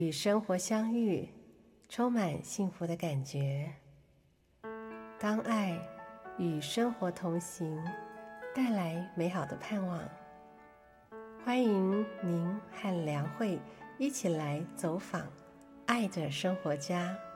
与生活相遇，充满幸福的感觉。当爱与生活同行，带来美好的盼望。欢迎您和良慧一起来走访爱的生活家。